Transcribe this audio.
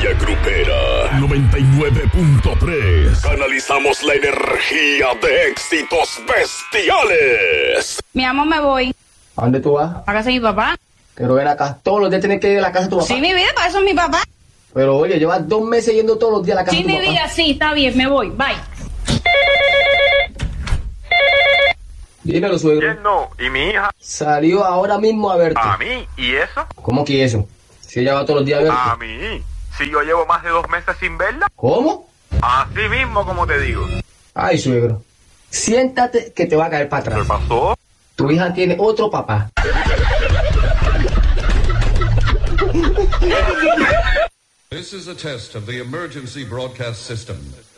Grupera 99.3. Canalizamos la energía de éxitos bestiales. Mi amor, me voy. ¿A dónde tú vas? ¿A casa de mi papá? Pero ven acá, todos los días tienes que ir a la casa de tu papá. Sí, mi vida, para eso es mi papá. Pero oye, llevas 2 meses yendo todos los días a la casa Sí, de tu mi papá. vida, sí, está bien, me voy. Bye. Dímelo, suegro. ¿Quién no? ¿Y mi hija? Salió ahora mismo a verte. ¿A mí? ¿Y eso? ¿Cómo que eso? Si ella va todos los días a verte. ¿A mí? Si yo llevo más de 2 meses sin verla. ¿Cómo? Así mismo como te digo. Ay, suegro. Siéntate que te va a caer para ¿Qué atrás. pasó? Tu hija tiene otro papá. This is a test of the emergency broadcast system.